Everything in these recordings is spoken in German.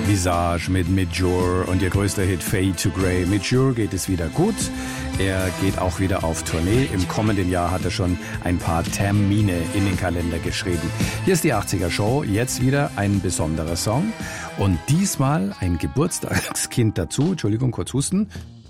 Visage mit Midjour und ihr größter Hit Fade to Grey. Midjour geht es wieder gut. Er geht auch wieder auf Tournee. Im kommenden Jahr hat er schon ein paar Termine in den Kalender geschrieben. Hier ist die 80er Show. Jetzt wieder ein besonderer Song. Und diesmal ein Geburtstagskind dazu. Entschuldigung, kurz husten.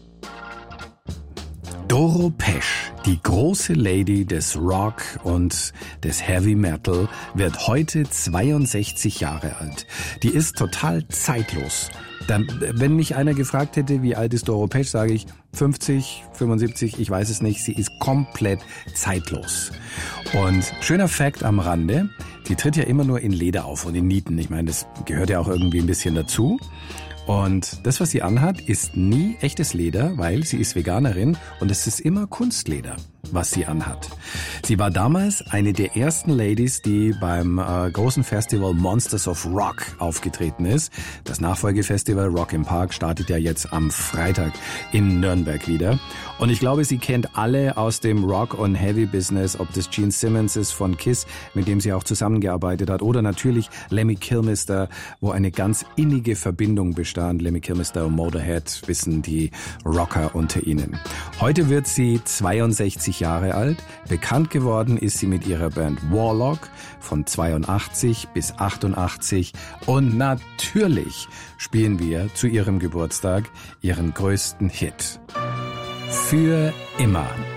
Doro Pesch, die große Lady des Rock und des Heavy Metal, wird heute 62 Jahre alt. Die ist total zeitlos. Wenn mich einer gefragt hätte, wie alt ist Doro Pesch, sage ich 50, 75, ich weiß es nicht. Sie ist komplett zeitlos. Und schöner Fact am Rande, die tritt ja immer nur in Leder auf und in Nieten. Ich meine, das gehört ja auch irgendwie ein bisschen dazu. Und das, was sie anhat, ist nie echtes Leder, weil sie ist Veganerin und es ist immer Kunstleder, was sie anhat. Sie war damals eine der ersten Ladies, die beim großen Festival Monsters of Rock aufgetreten ist. Das Nachfolgefestival Rock im Park startet ja jetzt am Freitag in Nürnberg wieder. Und ich glaube, sie kennt alle aus dem Rock- und Heavy-Business, ob das Gene Simmons ist von Kiss, mit dem sie auch zusammengearbeitet hat, oder natürlich Lemmy Kilmister, wo eine ganz innige Verbindung bestand. Lemmy Kilmister und Motorhead wissen die Rocker unter ihnen. Heute wird sie 62 Jahre alt. Bekannt geworden ist sie mit ihrer Band Warlock von 82 bis 88. Und natürlich spielen wir zu ihrem Geburtstag ihren größten Hit. Für immer.